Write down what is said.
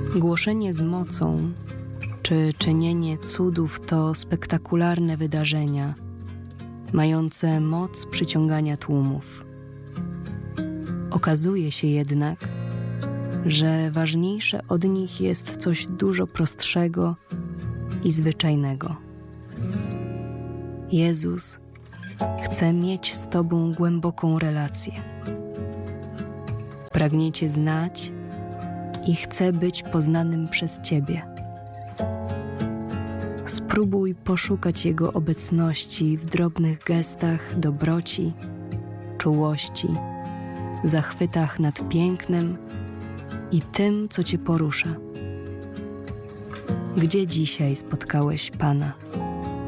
Głoszenie z mocą czy czynienie cudów to spektakularne wydarzenia, mające moc przyciągania tłumów. Okazuje się jednak, że ważniejsze od nich jest coś dużo prostszego i zwyczajnego. Jezus chce mieć z Tobą głęboką relację. Pragnie Cię znać i chce być poznanym przez Ciebie. Spróbuj poszukać Jego obecności w drobnych gestach dobroci, czułości, zachwytach nad pięknem i tym, co Cię porusza. Gdzie dzisiaj spotkałeś Pana?